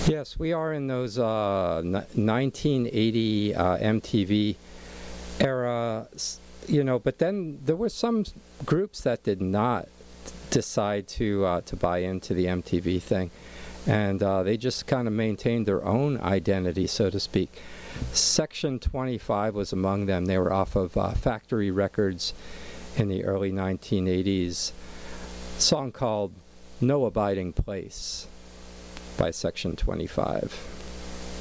Yes, we are in those 1980 MTV era, but then there were some groups that did not decide to buy into the MTV thing, and they just kind of maintained their own identity, so to speak. Section 25 was among them. They were off of Factory Records in the early 1980s. A song called No Abiding Place by Section 25.